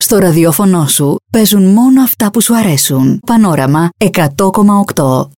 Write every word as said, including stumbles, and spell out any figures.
Στο ραδιόφωνο σου παίζουν μόνο αυτά που σου αρέσουν. Πανόραμα εκατό κόμμα οκτώ.